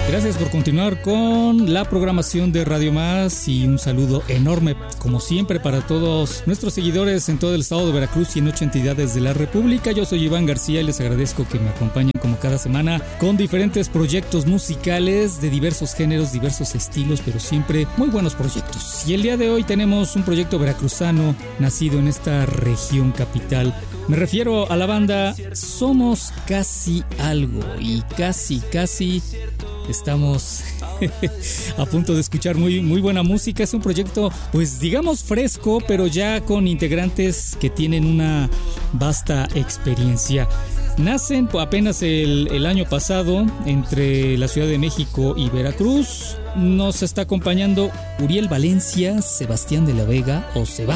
Gracias por continuar con la programación de Radio Más y un saludo enorme, como siempre, para todos nuestros seguidores en todo el estado de Veracruz y en 8 entidades de la República. Yo soy Iván García y les agradezco que me acompañen como cada semana con diferentes proyectos musicales de diversos géneros, diversos estilos, pero siempre muy buenos proyectos. Y el día de hoy tenemos un proyecto veracruzano nacido en esta región capital. Me refiero a la banda Somos Casi Algo y casi estamos a punto de escuchar muy buena música. Es un proyecto, pues digamos fresco, pero ya con integrantes que tienen una vasta experiencia. Nacen apenas el año pasado entre la Ciudad de México y Veracruz. Nos está acompañando Uriel Valencia, Sebastián de la Vega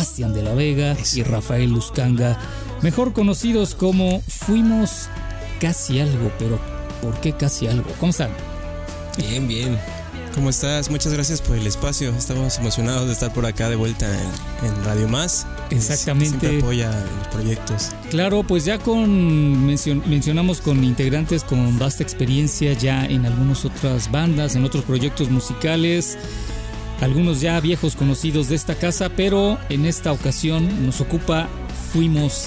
y Rafael Luzcanga, mejor conocidos como Fuimos Casi Algo. Pero ¿por qué Casi Algo? ¿Cómo están? Bien. ¿Cómo estás? Muchas gracias por el espacio. Estamos emocionados de estar por acá de vuelta en Radio Más. Exactamente. Siempre apoya los proyectos. Claro, pues ya mencionamos con integrantes con vasta experiencia ya en algunas otras bandas, en otros proyectos musicales, algunos ya viejos conocidos de esta casa, pero en esta ocasión nos ocupa Fuimos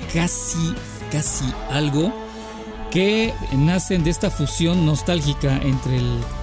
Casi Algo, que nacen de esta fusión nostálgica entre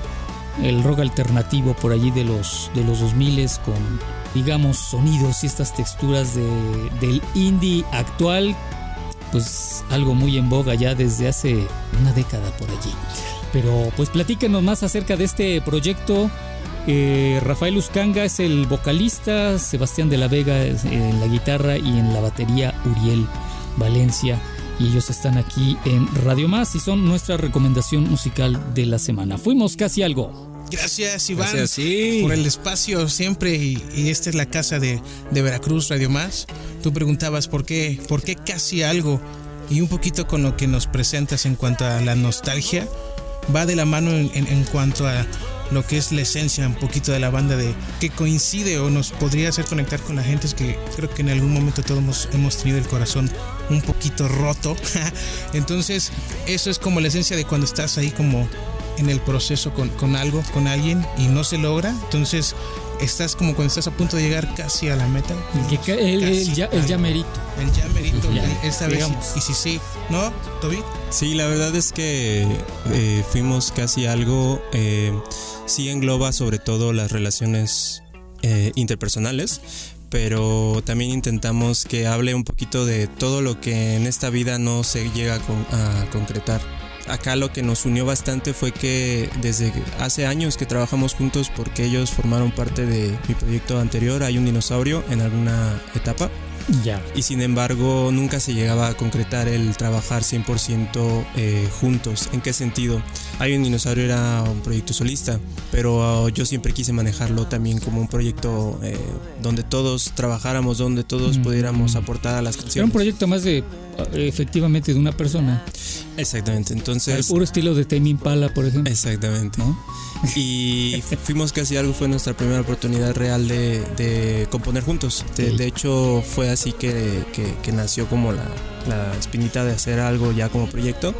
el rock alternativo por allí de los 2000s con, digamos, sonidos y estas texturas del indie actual, pues algo muy en boga ya desde hace una década por allí. Pero pues platícanos más acerca de este proyecto. Rafael Luzcanga es el vocalista, Sebastián de la Vega en la guitarra y en la batería Uriel Valencia. Y ellos están aquí en Radio Más y son nuestra recomendación musical de la semana. Fuimos Casi Algo. Gracias, Iván, sí, por el espacio siempre. Y esta es la casa de Veracruz, Radio Más. Tú preguntabas por qué Casi Algo. Y un poquito con lo que nos presentas en cuanto a la nostalgia. Va de la mano en cuanto a lo que es la esencia un poquito de la banda, de que coincide o nos podría hacer conectar con la gente. Es que creo que en algún momento todos hemos tenido el corazón un poquito roto. Entonces eso es como la esencia de cuando estás ahí como en el proceso con algo, con alguien y no se logra. Entonces estás como cuando estás a punto de llegar casi a la meta. El llamerito. El llamerito, esta vez. Digamos. Y sí, ¿no, Toby? Sí, la verdad es que Fuimos Casi Algo sí engloba sobre todo las relaciones interpersonales, pero también intentamos que hable un poquito de todo lo que en esta vida no se llega a concretar. Acá lo que nos unió bastante fue que desde hace años que trabajamos juntos, porque ellos formaron parte de mi proyecto anterior, Hay un dinosaurio, en alguna etapa. Ya. Y sin embargo nunca se llegaba a concretar el trabajar 100% juntos. ¿En qué sentido? Hay un dinosaurio era un proyecto solista, pero yo siempre quise manejarlo también como un proyecto donde todos trabajáramos, donde todos pudiéramos aportar a las canciones. Era un proyecto más de efectivamente de una persona. Exactamente, entonces el puro estilo de Tame Impala, por ejemplo. Exactamente, ¿no? Y Fuimos Casi Algo fue nuestra primera oportunidad real de componer juntos. De hecho fue así que nació como la espinita de hacer algo ya como proyecto,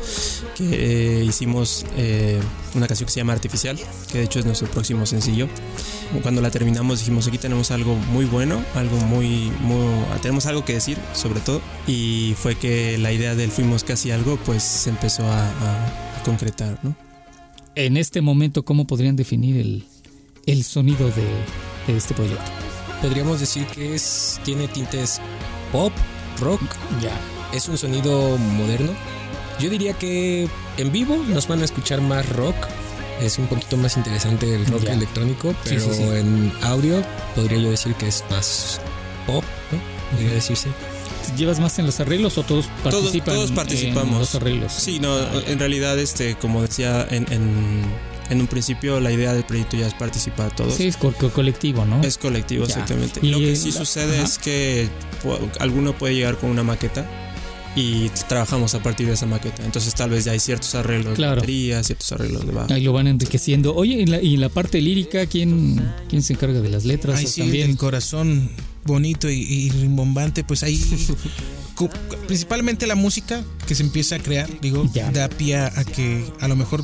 que hicimos una canción que se llama Artificial, que de hecho es nuestro próximo sencillo. Cuando la terminamos dijimos, aquí tenemos algo muy bueno, algo muy tenemos algo que decir sobre todo, y fue que la idea del Fuimos Casi Algo pues se empezó a concretar, ¿no? En este momento, ¿cómo podrían definir el sonido de este proyecto? Podríamos decir que tiene tintes pop, rock. Ya. Es un sonido moderno. Yo diría que en vivo nos van a escuchar más rock. Es un poquito más interesante el rock electrónico, pero sí. En audio podría yo decir que es más pop, ¿no? Podría decirse. ¿Llevas más en los arreglos o todos participan? Todos participamos en los arreglos. Sí, no, en realidad como decía en un principio, la idea del proyecto ya es participar todos. Sí, es colectivo, ¿no? Es colectivo, ya. Exactamente. Y lo que sí sucede es que alguno puede llegar con una maqueta y trabajamos a partir de esa maqueta. Entonces tal vez ya hay ciertos arreglos de batería, ciertos arreglos de bajo. Ahí lo van enriqueciendo. Oye, y en la parte lírica, ¿quién se encarga de las letras? Ay, sí, también? El corazón bonito y rimbombante, pues ahí principalmente la música que se empieza a crear, da pie a que a lo mejor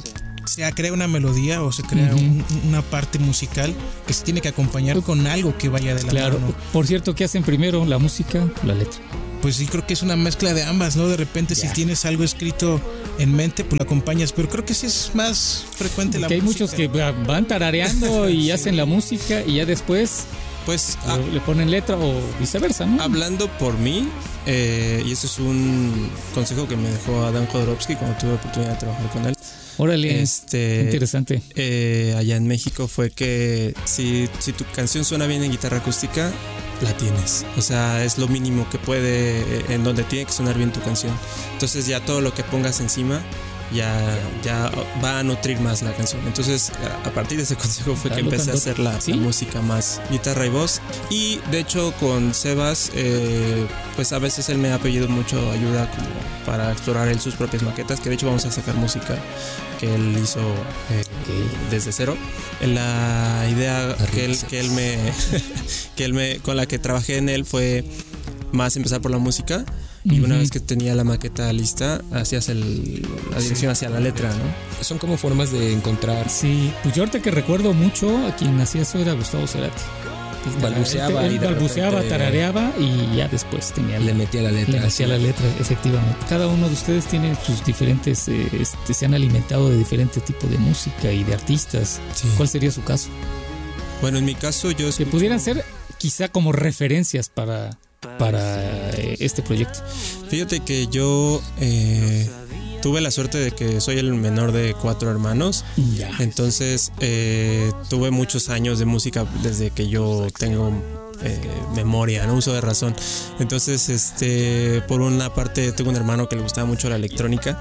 se crea una melodía o se crea una parte musical que se tiene que acompañar con algo que vaya de la Claro. mano. Por cierto, ¿qué hacen primero? ¿La música o la letra? Pues sí, creo que es una mezcla de ambas, ¿no? De repente si tienes algo escrito en mente, pues lo acompañas, pero creo que sí es más frecuente la Porque hay música. muchos que van tarareando y hacen la música y ya después Pues le ponen letra o viceversa, ¿no? hablando por mí, y eso es un consejo que me dejó Adam Jodorowsky cuando tuve la oportunidad de trabajar con él. Órale, interesante. Allá en México fue que si tu canción suena bien en guitarra acústica, la tienes. O sea, es lo mínimo que puede, en donde tiene que sonar bien tu canción. Entonces ya todo lo que pongas encima ya va a nutrir más la canción. Entonces a partir de ese consejo fue que empecé a hacer la música más guitarra y voz. Y de hecho con Sebas, pues a veces él me ha pedido mucho ayuda como para explorar él sus propias maquetas, que de hecho vamos a sacar música que él hizo desde cero. La idea que él me con la que trabajé en él fue más empezar por la música. Y una vez que tenía la maqueta lista, hacías la dirección hacia la letra, ¿no? Son como formas de encontrar. Sí, pues yo ahorita que recuerdo mucho, a quien hacía eso era Gustavo Cerati. Balbuceaba, él balbuceaba, tarareaba y ya después le metía la letra. Le metía la letra, efectivamente. Cada uno de ustedes tiene sus diferentes, se han alimentado de diferentes tipos de música y de artistas. Sí. ¿Cuál sería su caso? Bueno, en mi caso yo... Que pudieran ser quizá como referencias para este proyecto. Fíjate que yo tuve la suerte de que soy el menor de 4 hermanos. Entonces tuve muchos años de música desde que yo tengo memoria, no uso de razón. Entonces por una parte tengo un hermano que le gustaba mucho la electrónica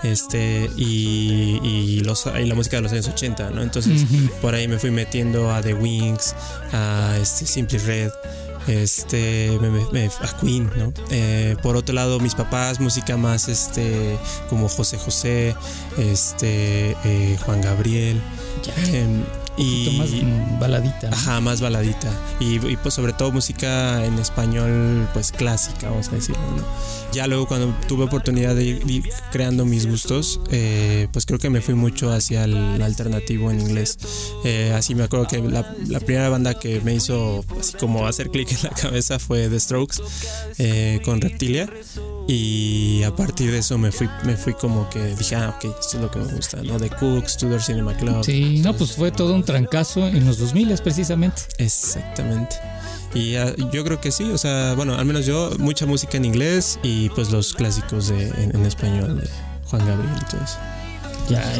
y la música de los años 80, ¿no? Entonces por ahí me fui metiendo a The Wings, a Simply Red, a Queen, ¿no? Por otro lado, mis papás, música más como José José, Juan Gabriel, y más baladita, ¿no? Ajá, más baladita. Y pues sobre todo música en español, pues clásica, vamos a decirlo, ¿no? Ya luego cuando tuve oportunidad de ir creando mis gustos, pues creo que me fui mucho hacia el alternativo en inglés. Así me acuerdo que la primera banda que me hizo así como hacer clic en la cabeza fue The Strokes, con Reptilia. Y a partir de eso me fui como que dije, ok, esto es lo que me gusta, ¿no? The Cooks, Tudor Cinema Club. Sí, no, pues fue todo un trancazo en los 2000 precisamente. Exactamente. Y yo creo que sí, o sea, bueno, al menos yo, mucha música en inglés y pues los clásicos en español de Juan Gabriel y todo eso. Ya,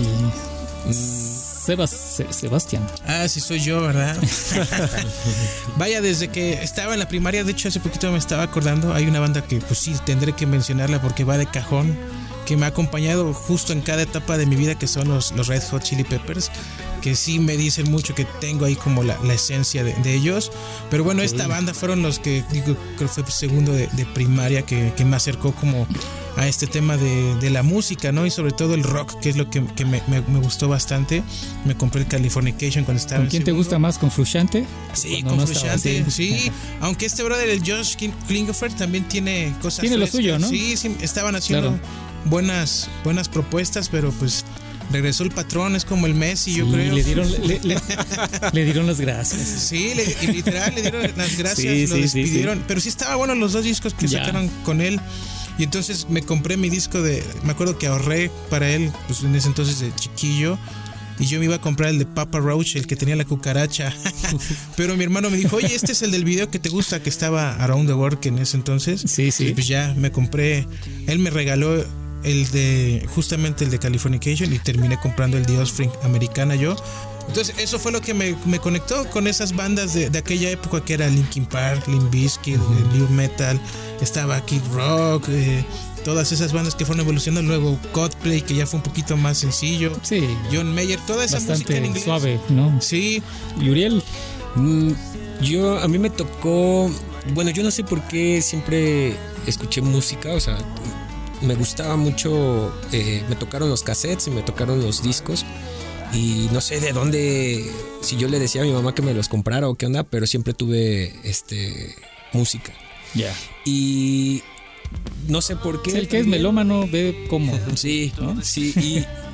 Sebastián. Sí soy yo, ¿verdad? Vaya, desde que estaba en la primaria, de hecho hace poquito me estaba acordando, hay una banda que pues sí tendré que mencionarla porque va de cajón, que me ha acompañado justo en cada etapa de mi vida, que son los Red Hot Chili Peppers, que sí me dicen mucho que tengo ahí como la esencia de ellos. Pero bueno, esta banda fueron los que, digo, creo que fue segundo de primaria que me acercó como a este tema de la música, ¿no? Y sobre todo el rock, que es lo que me gustó bastante. Me compré el Californication cuando estaba ¿Con quién te gusta más? ¿Con Frusciante? Sí, con Frusciante, sí. Aunque este brother, el Josh Klinghoffer, también tiene cosas tiene frescas. Lo suyo, ¿no? Sí, estaban haciendo buenas propuestas, pero pues regresó el patrón, es como el Messi, yo creo. Le dieron las gracias. Sí, literal, le dieron las gracias, lo despidieron. Pero sí estaba bueno los 2 discos que sacaron con él. Y entonces me compré mi disco me acuerdo que ahorré para él, pues en ese entonces de chiquillo. Y yo me iba a comprar el de Papa Roach, el que tenía la cucaracha. Pero mi hermano me dijo, oye, este es el del video que te gusta, que estaba Around the World en ese entonces. Sí. Y pues ya me compré, él me regaló justamente el de Californication y terminé comprando el de Offspring Americana yo. Entonces eso fue lo que me conectó con esas bandas de aquella época, que era Linkin Park, Limp Bizkit, New Metal, estaba Kid Rock, todas esas bandas que fueron evolucionando. Luego Coldplay, que ya fue un poquito más sencillo. Sí. John Mayer, toda esa música en inglés. Suave, ¿no? Sí. ¿Y Uriel? A mí me tocó, bueno, yo no sé por qué siempre escuché música, o sea, me gustaba mucho, me tocaron los cassettes y me tocaron los discos. Y no sé de dónde, si yo le decía a mi mamá que me los comprara o qué onda, pero siempre tuve música. Ya. Y no sé por qué. El que es melómano ve cómo. Sí, ¿no? Sí.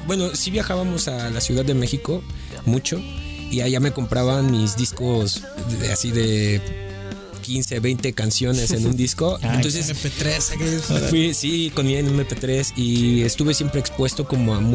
bueno, sí viajábamos a la Ciudad de México mucho y allá me compraban mis discos así de 15, 20 canciones en un disco. Entonces MP3. Fui, sí, con mi MP3 y estuve siempre expuesto como a